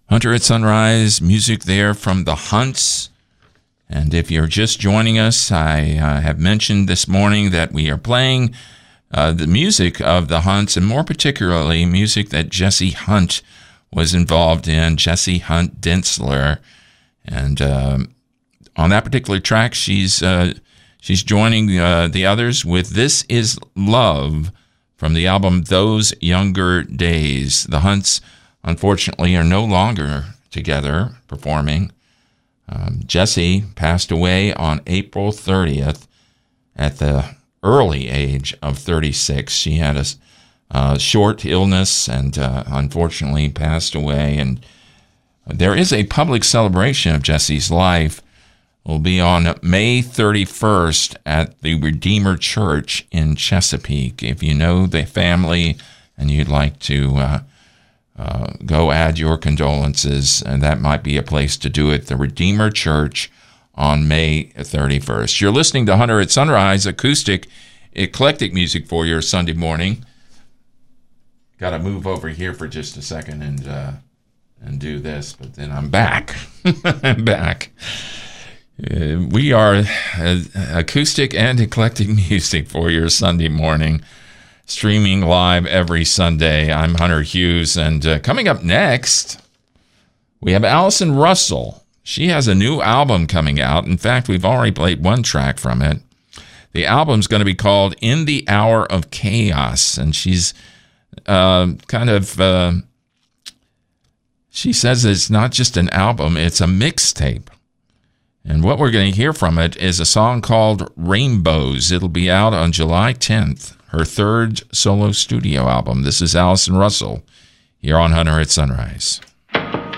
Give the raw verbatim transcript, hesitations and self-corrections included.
Hunter at Sunrise, music there from The Hunts. And if you're just joining us, I uh, have mentioned this morning that we are playing uh, the music of The Hunts, and more particularly music that Jessie Hunt was involved in, Jessie Hunt Densler. And um, on that particular track, she's uh, she's joining uh, the others with This Is Love from the album Those Younger Days. The Hunts, unfortunately, are no longer together performing. Um, Jessie passed away on April thirtieth at the early age of thirty-six. She had a uh, short illness and uh, unfortunately passed away. And there is a public celebration of Jessie's life. It will be on May thirty-first at the Redeemer Church in Chesapeake. If you know the family and you'd like to uh, uh, go add your condolences, and that might be a place to do it, the Redeemer Church on May thirty-first. You're listening to Hunter at Sunrise, acoustic, eclectic music for your Sunday morning. Got to move over here for just a second and uh, and do this, but then I'm back. I'm back. Uh, we are uh, acoustic and eclectic music for your Sunday morning, streaming live every Sunday. I'm Hunter Hughes, and uh, coming up next, we have Allison Russell. She has a new album coming out. In fact, we've already played one track from it. The album's going to be called In the Hour of Chaos, and she's uh, kind of, uh, she says it's not just an album, it's a mixtape. And what we're going to hear from it is a song called Rainbows. It'll be out on July tenth, her third solo studio album. This is Allison Russell here on Hunter at Sunrise.